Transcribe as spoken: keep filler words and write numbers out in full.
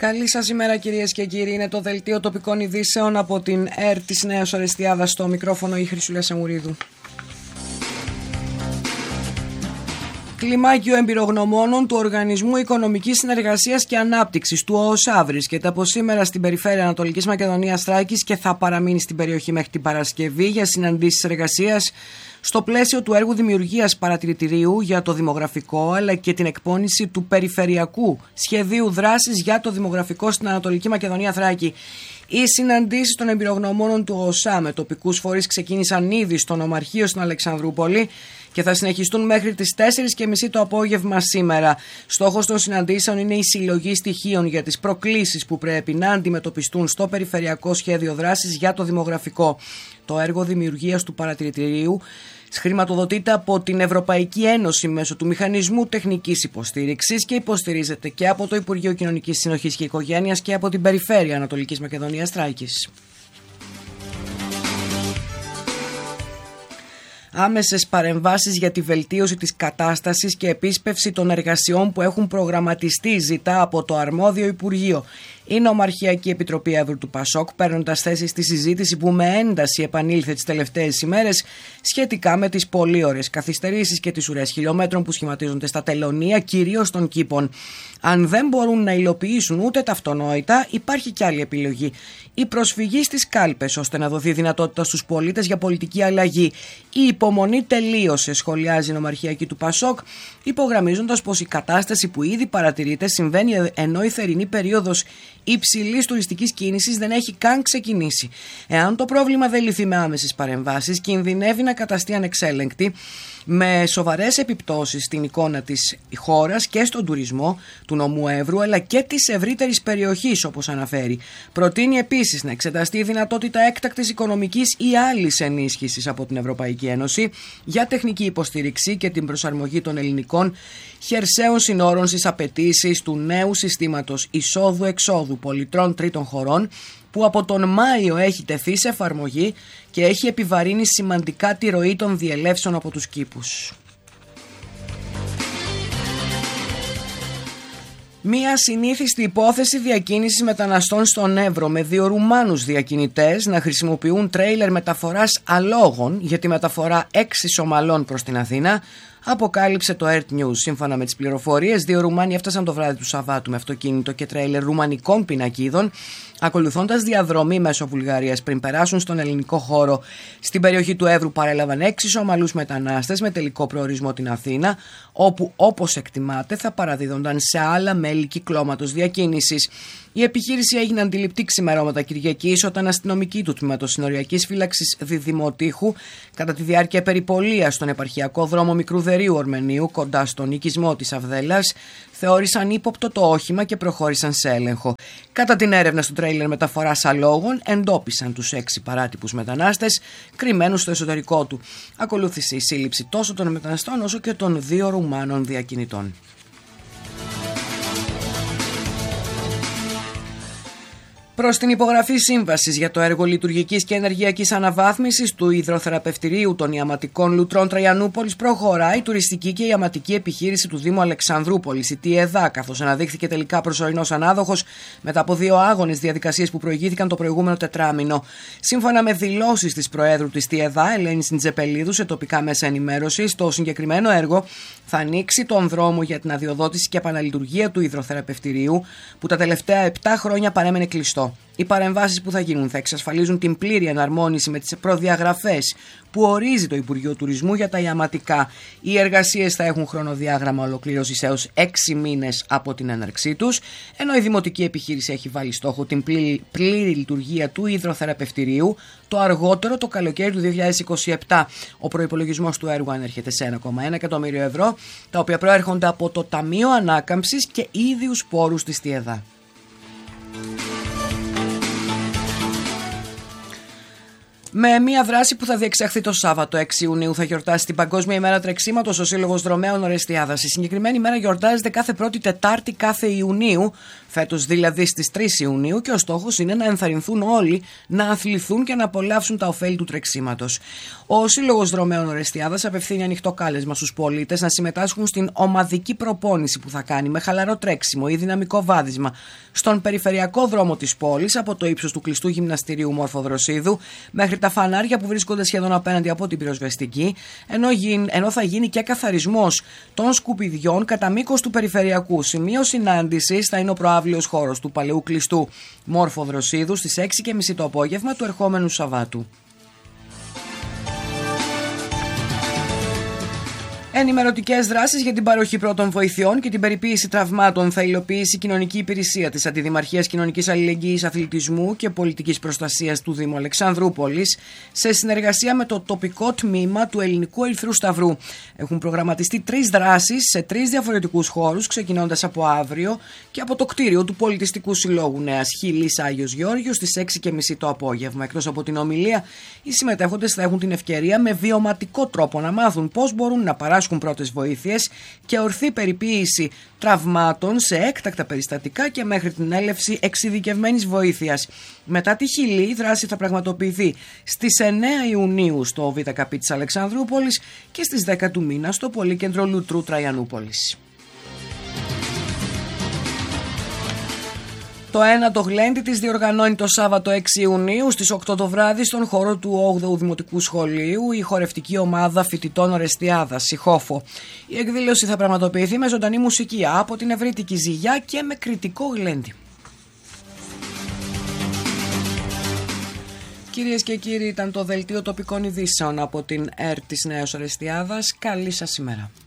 Καλή σας ημέρα κυρίες και κύριοι, είναι το δελτίο τοπικών ειδήσεων από την ΕΡΤ της Νέας Ορεστιάδας, στο μικρόφωνο η Χρυσούλα Σεμουρίδου. Κλιμάκιο εμπειρογνωμόνων του Οργανισμού Οικονομικής Συνεργασίας και Ανάπτυξης του ΟΟΣΑ βρίσκεται από σήμερα στην περιφέρεια Ανατολικής Μακεδονίας Θράκης και θα παραμείνει στην περιοχή μέχρι την Παρασκευή για συναντήσεις εργασίας στο πλαίσιο του έργου δημιουργίας παρατηρητηρίου για το δημογραφικό, αλλά και την εκπόνηση του περιφερειακού σχεδίου δράσης για το δημογραφικό στην Ανατολική Μακεδονία Θράκη. Οι συναντήσεις των εμπειρογνωμόνων του ΟΟΣΑ με τοπικούς φορείς ξεκίνησαν ήδη στο Νομαρχείο στην Αλεξανδρούπολη και θα συνεχιστούν μέχρι τις τέσσερις και μισή το απόγευμα σήμερα. Στόχος των συναντήσεων είναι η συλλογή στοιχείων για τις προκλήσεις που πρέπει να αντιμετωπιστούν στο περιφερειακό σχέδιο δράσης για το δημογραφικό. Το έργο δημιουργίας του παρατηρητηρίου χρηματοδοτείται από την Ευρωπαϊκή Ένωση μέσω του Μηχανισμού Τεχνικής Υποστήριξης και υποστηρίζεται και από το Υπουργείο Κοινωνικής Συνοχής και Οικογένειας και από την Περιφέρεια Ανατολικής Μακεδονίας Θράκης. Άμεσες παρεμβάσεις για τη βελτίωση της κατάστασης και επίσπευση των εργασιών που έχουν προγραμματιστεί ζητά από το αρμόδιο Υπουργείο. Η Νομαρχιακή Επιτροπή Εύρου του Πασόκ, παίρνοντας θέση στη συζήτηση που με ένταση επανήλθε τις τελευταίες ημέρες σχετικά με τις πολύ ωρες καθυστερήσεις και τις ουρές χιλιόμετρων που σχηματίζονται στα τελωνεία, κυρίως των κήπων. Αν δεν μπορούν να υλοποιήσουν ούτε τα αυτονόητα, υπάρχει κι άλλη επιλογή. Η προσφυγή στις κάλπες, ώστε να δοθεί δυνατότητα στους πολίτες για πολιτική αλλαγή. Η υπομονή τελείωσε, σχολιάζει η Νομαρχιακή του Πασόκ, υπογραμμίζοντας πως η κατάσταση που ήδη παρατηρείται συμβαίνει ενώ η θερινή περίοδος υψηλής τουριστικής κίνησης δεν έχει καν ξεκινήσει. Εάν το πρόβλημα δεν λυθεί με άμεσες παρεμβάσεις, κινδυνεύει να καταστεί ανεξέλεγκτη, με σοβαρές επιπτώσεις στην εικόνα της χώρας και στον τουρισμό του νομού Εύρου, αλλά και της ευρύτερης περιοχής, όπως αναφέρει. Προτείνει επίσης να εξεταστεί η δυνατότητα έκτακτης οικονομικής ή άλλης ενίσχυσης από την Ευρωπαϊκή Ένωση για τεχνική υποστήριξη και την προσαρμογή των ελληνικών χερσαίων συνόρων στις απαιτήσεις του νέου συστήματος εισόδου-εξόδου πολιτών τρίτων χωρών, που από τον Μάιο έχει τεθεί σε εφαρμογή και έχει επιβαρύνει σημαντικά τη ροή των διελεύσεων από τους κήπους. Μία συνήθιστη υπόθεση διακίνησης μεταναστών στον Εύρο, με δύο Ρουμάνους διακινητές να χρησιμοποιούν τρέιλερ μεταφοράς αλόγων για τη μεταφορά έξι Σομαλών προς την Αθήνα, αποκάλυψε το ΕΡΤ News. Σύμφωνα με τις πληροφορίες, δύο Ρουμάνοι έφτασαν το βράδυ του Σαββάτου με αυτοκίνητο και τρέιλερ ρουμανικών πινακίδων, ακολουθώντας διαδρομή μέσω Βουλγαρίας πριν περάσουν στον ελληνικό χώρο. Στην περιοχή του Εύρου παρέλαβαν έξι Σομαλούς μετανάστες με τελικό προορισμό την Αθήνα, όπου, όπως εκτιμάται, θα παραδίδονταν σε άλλα μέλη κυκλώματος διακίνησης. Η επιχείρηση έγινε αντιληπτή ξημερώματα Κυριακής, όταν αστυνομικοί του τμήματος συνοριακής φύλαξης Διδημοτήχου, κατά τη διάρκεια περιπολίας στον επαρχιακό δρόμο Μικρουδερίου Ορμενίου, κοντά στον οικισμό της Αυδέλας, θεώρησαν ύποπτο το όχημα και προχώρησαν σε έλεγχο. Κατά την έρευνα στο τρέιλερ μεταφοράς αλόγων, εντόπισαν τους έξι παράτυπους μετανάστες κρυμμένους στο εσωτερικό του. Ακολούθησε η σύλληψη τόσο των μεταναστών όσο και των δύο Ρουμάνων διακινητών. Προς την υπογραφή σύμβασης για το έργο λειτουργικής και ενεργειακής αναβάθμισης του υδροθεραπευτηρίου των ιαματικών Λουτρών Τραϊανούπολης προχωράει η τουριστική και ιαματική επιχείρηση του Δήμου Αλεξανδρούπολης, η ΤΙΕΔΑ, καθώς αναδείχθηκε τελικά προσωρινός ανάδοχος μετά από δύο άγονες διαδικασίες που προηγήθηκαν το προηγούμενο τετράμινο. Σύμφωνα με δηλώσεις της Προέδρου της ΤΙΕΔΑ, Ελένης Νιτζεπελίδου, σε τοπικά μέσα ενημέρωσης, το συγκεκριμένο έργο θα ανοίξει τον δρόμο για την αδειοδότηση και επαναλειτουργία του υδροθεραπευτηρίου, που τα τελευταία επτά χρόνια παρέμενε κλειστό. Οι παρεμβάσεις που θα γίνουν θα εξασφαλίζουν την πλήρη εναρμόνιση με τις προδιαγραφές που ορίζει το Υπουργείο Τουρισμού για τα ιαματικά. Οι εργασίες θα έχουν χρονοδιάγραμμα ολοκλήρωσης έως έξι μήνες από την έναρξή τους, ενώ η δημοτική επιχείρηση έχει βάλει στόχο την πλήρη, πλήρη λειτουργία του υδροθεραπευτηρίου το αργότερο το καλοκαίρι του δύο χιλιάδες είκοσι επτά. Ο προϋπολογισμός του έργου ανέρχεται σε ένα κόμμα ένα εκατομμύριο ευρώ, τα οποία προέρχονται από το Ταμείο Ανάκαμψης και ίδιους πόρους της ΤΙΕΔΑ. Με μια δράση που θα διεξαχθεί το Σάββατο έξι Ιουνίου θα γιορτάσει την Παγκόσμια ημέρα τρεξίματος ο Σύλλογος Δρομέων Ορεστιάδας. Η συγκεκριμένη ημέρα γιορτάζεται κάθε πρώτη Τετάρτη κάθε Ιουνίου, φέτος δηλαδή στις τρεις Ιουνίου, και ο στόχος είναι να ενθαρρυνθούν όλοι να αθληθούν και να απολαύσουν τα ωφέλη του τρεξίματος. Ο Σύλλογος Δρομέων Ορεστιάδας απευθύνει ανοιχτό κάλεσμα στους πολίτες να συμμετάσχουν στην ομαδική προπόνηση που θα κάνει με χαλαρό τρέξιμο ή δυναμικό βάδισμα στον περιφερειακό δρόμο της πόλης, από το ύψος του κλειστού γυμναστηρίου Μόρφο-Δροσίδου μέχρι τα φανάρια που βρίσκονται σχεδόν απέναντι από την πυροσβεστική, ενώ, γι, ενώ θα γίνει και καθαρισμός των σκουπιδιών κατά μήκος του περιφερειακού. Σημείο συνάντησης θα είναι ο προαύλιος χώρος του παλαιού κλειστού Μόρφο-Δροσίδου στις έξι και μισή το απόγευμα του ερχόμενου Σαββάτου. Ενημερωτικές δράσεις για την παροχή πρώτων βοηθειών και την περιποίηση τραυμάτων θα υλοποιήσει η Κοινωνική Υπηρεσία της Αντιδημαρχίας Κοινωνικής Αλληλεγγύης, Αθλητισμού και Πολιτικής Προστασίας του Δήμου Αλεξανδρούπολης σε συνεργασία με το τοπικό τμήμα του Ελληνικού Ερυθρού Σταυρού. Έχουν προγραμματιστεί τρεις δράσεις σε τρεις διαφορετικούς χώρους, ξεκινώντας από αύριο και από το κτίριο του Πολιτιστικού Συλλόγου Νέας Χιλής Άγιος Γεώργιος στις έξι και μισή το απόγευμα. Εκτός από την ομιλία, οι συμμετέχοντες θα έχουν την ευκαιρία με βιωματικό τρόπο να μάθουν πώς μπορούν να παράσχουν πρώτες βοήθειες και ορθή περιποίηση τραυμάτων σε έκτακτα περιστατικά και μέχρι την έλευση εξειδικευμένης βοήθειας. Μετά τη Χιλή, η δράση θα πραγματοποιηθεί στις εννέα Ιουνίου στο ΒΚΠ της Αλεξανδρούπολης και στις δέκα του μήνα στο Πολύκεντρο Λουτρού Τραϊανούπολης. Το ένατο γλέντι της διοργανώνει το Σάββατο έξι Ιουνίου στις οκτώ το βράδυ στον χώρο του όγδοου Δημοτικού Σχολείου η χορευτική ομάδα φοιτητών Ορεστιάδας, η Χόφο. Η εκδήλωση θα πραγματοποιηθεί με ζωντανή μουσική από την Ευρύτικη Ζυγιά και με κριτικό γλέντι. Κυρίες και κύριοι, ήταν το δελτίο τοπικών ειδήσεων από την ΕΡΤ της Νέας Ορεστιάδας. Καλή σας ημέρα.